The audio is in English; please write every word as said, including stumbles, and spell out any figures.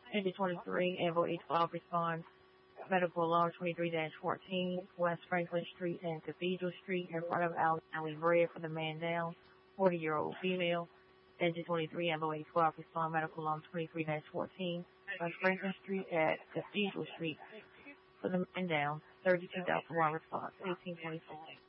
Engine twenty-three, Ambo eight twelve responds. Medical alarm twenty-three dash fourteen, West Franklin Street and Cathedral Street in front of Al- Alley Bread for the man down, forty-year-old female. Engine twenty-three, Ambo eight twelve respond. Medical alarm twenty-three dash fourteen, West Franklin Street at Cathedral Street for the man down, thirty-two thousand one response, eighteen twenty-four.